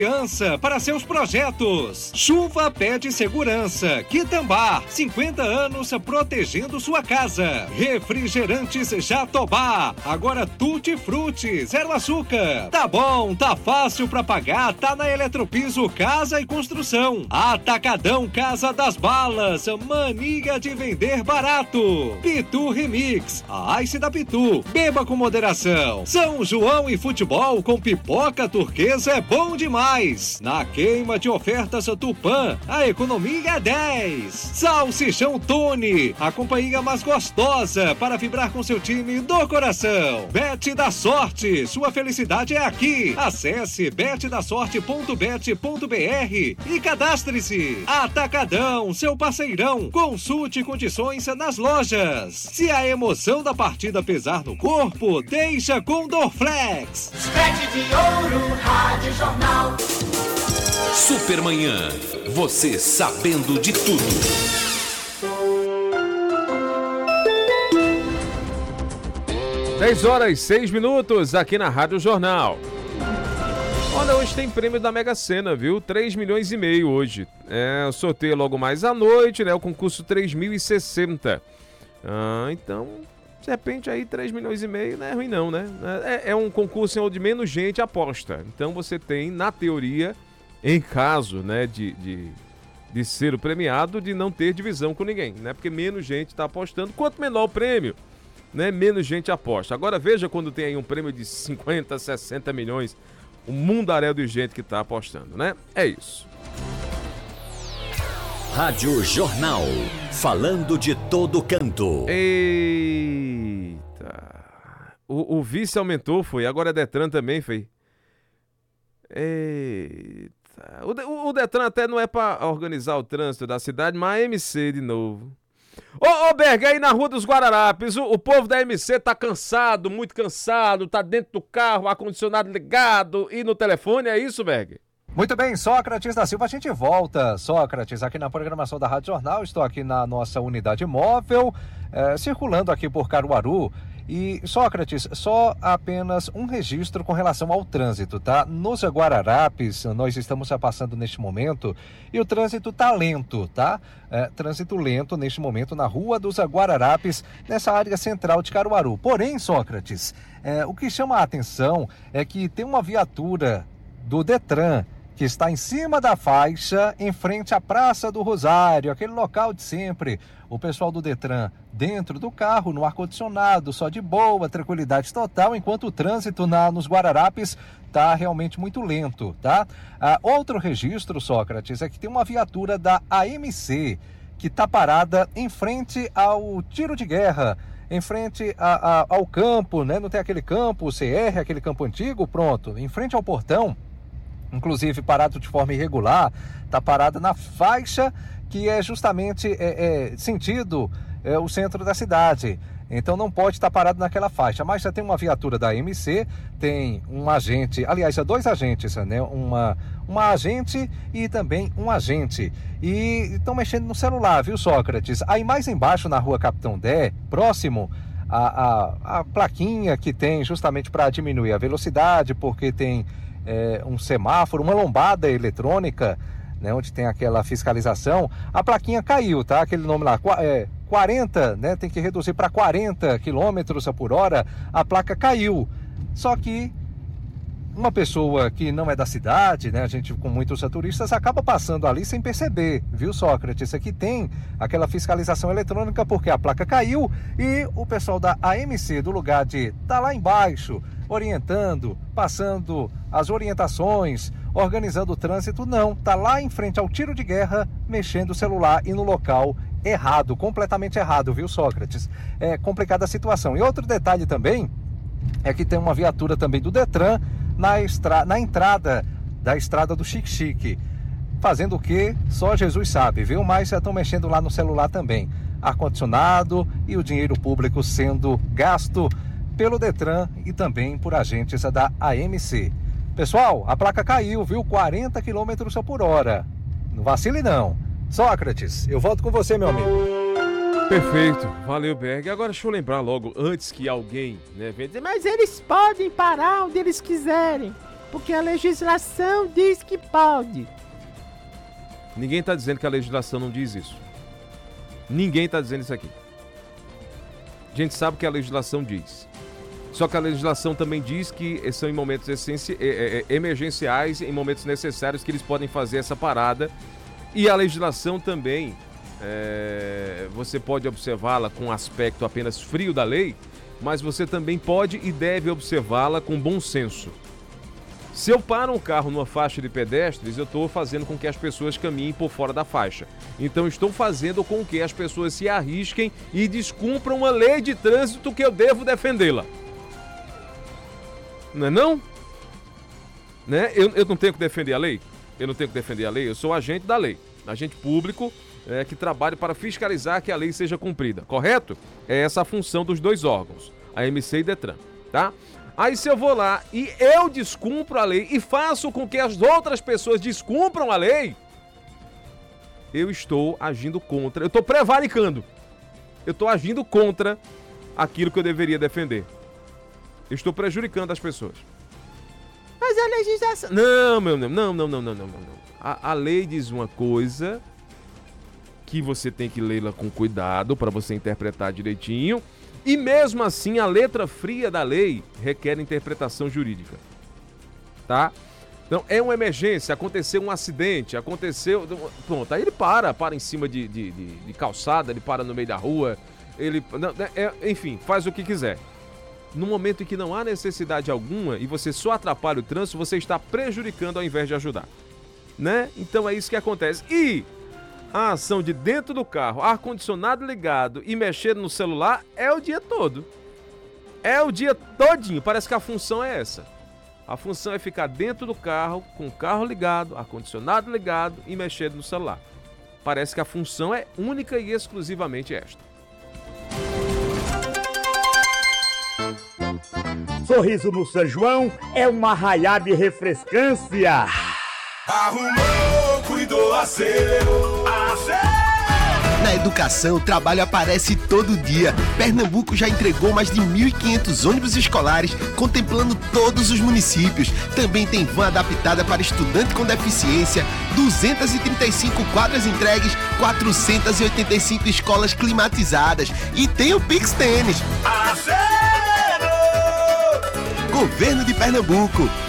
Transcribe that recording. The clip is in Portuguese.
Confiança para seus projetos. Chuva pede segurança. Quitambá, 50 anos protegendo sua casa. Refrigerantes Jatobá, agora Tutti Frutti, zero açúcar. Tá bom, tá fácil pra pagar, tá na Eletropiso Casa e Construção. Atacadão Casa das Balas, mania de vender barato. Pitu Remix, a Ice da Pitu, beba com moderação. São João e futebol com pipoca turquesa é bom demais. Na queima de ofertas Tupã, a economia é 10. Salsichão Tony, a companhia mais gostosa para vibrar com seu time do coração. Bet da Sorte, sua felicidade é aqui. Acesse betdasorte.bet.br e cadastre-se. Atacadão, seu parceirão. Consulte condições nas lojas. Se a emoção da partida pesar no corpo, deixa com Dorflex. Sete de ouro, Rádio Jornal. Supermanhã, você sabendo de tudo. 10h06 aqui na Rádio Jornal. Olha, hoje tem prêmio da Mega Sena, viu? 3,5 milhões hoje. O sorteio logo mais à noite, né? O concurso 3.060. Então, de repente aí 3,5 milhões não é ruim não, né? É um concurso onde menos gente aposta. Então você tem, na teoria, em caso, né, de ser o premiado, de não ter divisão com ninguém, né? Porque menos gente está apostando. Quanto menor o prêmio, né, menos gente aposta. Agora veja quando tem aí um prêmio de 50, 60 milhões, o mundaréu de gente que está apostando, né? É isso. Rádio Jornal, falando de todo canto. Eita. O vice aumentou, foi. Agora é Detran também, foi. Eita. O Detran até não é para organizar o trânsito da cidade, mas a MC de novo. Ô Berg, aí na Rua dos Guararapes, o povo da MC tá cansado, muito cansado, tá dentro do carro, ar-condicionado ligado e no telefone, é isso, Berg? Muito bem, Sócrates da Silva, a gente volta, Sócrates, aqui na programação da Rádio Jornal. Estou aqui na nossa unidade móvel, circulando aqui por Caruaru. E, Sócrates, só apenas um registro com relação ao trânsito, tá? Nos Guararapes, nós estamos passando neste momento e o trânsito tá lento, tá? Trânsito lento neste momento na Rua dos Guararapes, nessa área central de Caruaru. Porém, Sócrates, o que chama a atenção é que tem uma viatura do Detran que está em cima da faixa, em frente à Praça do Rosário, aquele local de sempre. O pessoal do Detran dentro do carro, no ar-condicionado, só de boa, tranquilidade total, enquanto o trânsito nos Guararapes está realmente muito lento, tá? Outro registro, Sócrates, é que tem uma viatura da AMC que está parada em frente ao tiro de guerra, em frente ao campo, né? Não tem aquele campo, o CR, aquele campo antigo, pronto, em frente ao portão. Inclusive parado de forma irregular, está parada na faixa que é justamente sentido o centro da cidade. Então não pode estar parado naquela faixa, mas já tem uma viatura da MC, tem um agente, aliás, dois agentes, né? Uma agente e também um agente. E estão mexendo no celular, viu, Sócrates? Aí mais embaixo na Rua Capitão Dé, próximo a plaquinha que tem justamente para diminuir a velocidade, porque tem um semáforo, uma lombada eletrônica, né, onde tem aquela fiscalização, a plaquinha caiu, tá? Aquele nome lá, 40, né? Tem que reduzir para 40 km por hora, a placa caiu. Só que uma pessoa que não é da cidade, né? A gente com muitos turistas acaba passando ali sem perceber, viu, Sócrates? Aqui tem aquela fiscalização eletrônica porque a placa caiu e o pessoal da AMC, do lugar de tá lá embaixo, orientando, passando as orientações, organizando o trânsito, não, tá lá em frente ao tiro de guerra, mexendo o celular e no local errado, completamente errado, viu, Sócrates? É complicada a situação. E outro detalhe também é que tem uma viatura também do Detran na entrada da estrada do Xique-Xique. Fazendo o quê? Só Jesus sabe, viu? Mas já estão mexendo lá no celular também. Ar-condicionado e o dinheiro público sendo gasto pelo Detran e também por agentes da AMC. Pessoal, a placa caiu, viu? 40 km por hora. Não vacile não. Sócrates, eu volto com você, meu amigo. Perfeito, valeu, Berg. Agora deixa eu lembrar logo, antes que alguém, né, venha dizer, mas eles podem parar onde eles quiserem. porque a legislação diz que pode. Ninguém está dizendo que a legislação não diz isso. Ninguém está dizendo isso aqui. A gente sabe que a legislação diz. Só que a legislação também diz que são em momentos emergenciais, em momentos necessários que eles podem fazer essa parada. E a legislação também, você pode observá-la com um aspecto apenas frio da lei, mas você também pode e deve observá-la com bom senso. Se eu paro um carro numa faixa de pedestres, eu estou fazendo com que as pessoas caminhem por fora da faixa. Então estou fazendo com que as pessoas se arrisquem e descumpram uma lei de trânsito que eu devo defendê-la. Não é não? Né? Eu não tenho que defender a lei? Eu não tenho que defender a lei? Eu sou agente da lei. Agente público que trabalha para fiscalizar que a lei seja cumprida. Correto? É essa a função dos dois órgãos, a MC e Detran, tá? Aí se eu vou lá e eu descumpro a lei e faço com que as outras pessoas descumpram a lei, eu estou agindo contra, eu estou prevaricando, eu estou agindo contra aquilo que eu deveria defender. Eu estou prejudicando as pessoas. Mas a legislação... Não. A lei diz uma coisa que você tem que lê-la com cuidado para você interpretar direitinho. E mesmo assim, a letra fria da lei requer interpretação jurídica, tá? Então, é uma emergência, aconteceu um acidente, pronto, aí ele para em cima de calçada, ele para no meio da rua, enfim, faz o que quiser. No momento em que não há necessidade alguma e você só atrapalha o trânsito, você está prejudicando ao invés de ajudar, né? Então é isso que acontece. E a ação de dentro do carro, ar-condicionado ligado e mexer no celular é o dia todo. É o dia todinho. Parece que a função é essa. A função é ficar dentro do carro, com o carro ligado, ar-condicionado ligado e mexer no celular. Parece que a função é única e exclusivamente esta. Sorriso no São João é uma arraiada de refrescância. Arrumou, cuidou, acerou. Na educação, o trabalho aparece todo dia. Pernambuco já entregou mais de 1.500 ônibus escolares, contemplando todos os municípios. Também tem van adaptada para estudante com deficiência, 235 quadras entregues, 485 escolas climatizadas. E tem o Pix Tênis. Governo de Pernambuco,